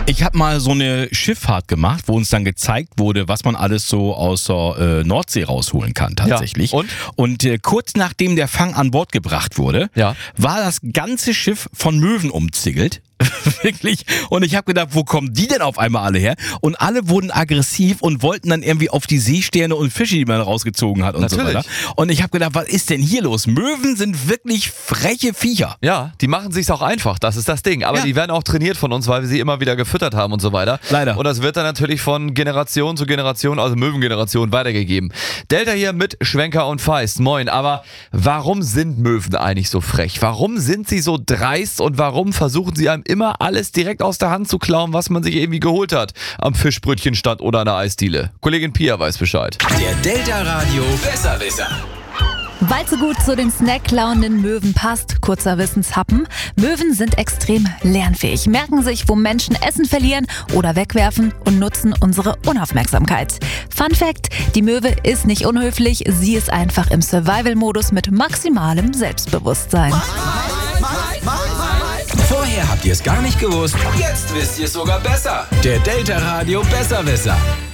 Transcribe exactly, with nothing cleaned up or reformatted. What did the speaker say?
Ich habe mal so eine Schifffahrt gemacht, wo uns dann gezeigt wurde, was man alles so aus der äh, Nordsee rausholen kann tatsächlich. Ja. Und? Und äh, kurz nachdem der Fang an Bord gebracht wurde, Ja. war das ganze Schiff von Möwen umzingelt. Wirklich. Und ich habe gedacht, wo kommen die denn auf einmal alle her? Und alle wurden aggressiv und wollten dann irgendwie auf die Seesterne und Fische, die man rausgezogen hat und Natürlich. so weiter. Und ich habe gedacht, was ist denn hier los? Möwen sind wirklich freche Viecher. Ja, die machen sich's auch einfach, das ist das Ding. Aber Ja. die werden auch trainiert von uns, weil wir sie immer wieder gefüttert haben und so weiter. Leider. Und das wird dann natürlich von Generation zu Generation, also Möwengeneration, weitergegeben. Delta hier mit Schwenker und Feist. Moin, aber warum sind Möwen eigentlich so frech? Warum sind sie so dreist und warum versuchen sie einem immer alles direkt aus der Hand zu klauen, was man sich irgendwie geholt hat am Fischbrötchenstand oder an der Eisdiele? Kollegin Pia weiß Bescheid. Der Delta Radio Besserwisser. Weil so gut zu den snackklauenden Möwen passt, kurzer Wissenshappen. Möwen sind extrem lernfähig, merken sich, wo Menschen Essen verlieren oder wegwerfen und nutzen unsere Unaufmerksamkeit. Fun Fact, die Möwe ist nicht unhöflich, sie ist einfach im Survival-Modus mit maximalem Selbstbewusstsein. Vorher habt ihr es gar nicht gewusst, jetzt wisst ihr es sogar besser. Der Delta Radio Besserwisser.